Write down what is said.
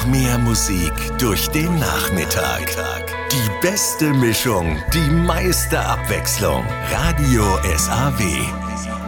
mehr Musik durch den Nachmittag. Die beste Mischung, die meiste Abwechslung. Radio SAW.